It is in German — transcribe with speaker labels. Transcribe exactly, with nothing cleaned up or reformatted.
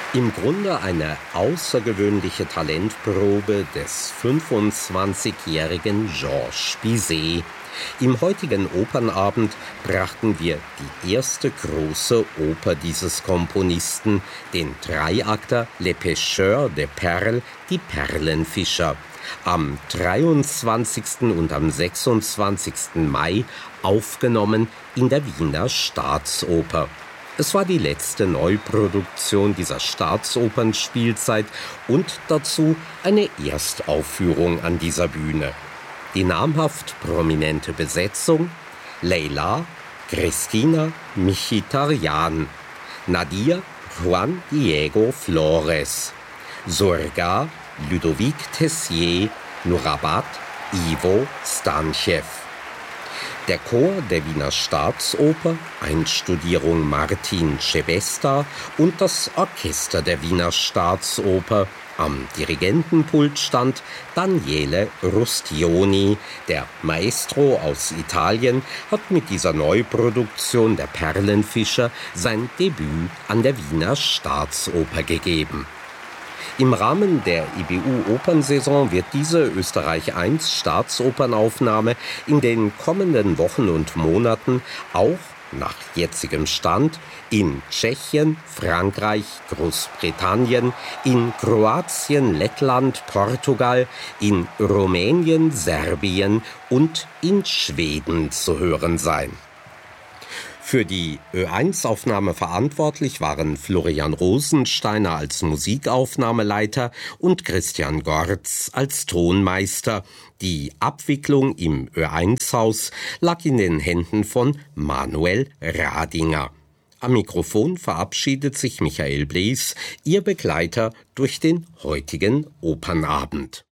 Speaker 1: Im Grunde eine außergewöhnliche Talentprobe des fünfundzwanzigjährigen Georges Bizet. Im heutigen Opernabend brachten wir die erste große Oper dieses Komponisten, den Dreiakter Les Pêcheurs de Perles, die Perlenfischer, am dreiundzwanzigsten und am sechsundzwanzigsten Mai aufgenommen in der Wiener Staatsoper. Es war die letzte Neuproduktion dieser Staatsopernspielzeit und dazu eine Erstaufführung an dieser Bühne. Die namhaft prominente Besetzung: Leila, Cristina Mkhitaryan, Nadir Juan Diego Flores, Surga Ludovic Tessier, Nurabat Ivo Stanchev. Der Chor der Wiener Staatsoper, Einstudierung Martin Sebesta und das Orchester der Wiener Staatsoper. Am Dirigentenpult stand Daniele Rustioni. Der Maestro aus Italien hat mit dieser Neuproduktion der Perlenfischer sein Debüt an der Wiener Staatsoper gegeben. Im Rahmen der I B U-Opernsaison wird diese Österreich eins Staatsopernaufnahme in den kommenden Wochen und Monaten auch nach jetzigem Stand in Tschechien, Frankreich, Großbritannien, in Kroatien, Lettland, Portugal, in Rumänien, Serbien und in Schweden zu hören sein. Für die Ö eins Aufnahme verantwortlich waren Florian Rosensteiner als Musikaufnahmeleiter und Christian Gorz als Tonmeister. Die Abwicklung im Ö eins Haus lag in den Händen von Manuel Radinger. Am Mikrofon verabschiedet sich Michael Blees, Ihr Begleiter durch den heutigen Opernabend.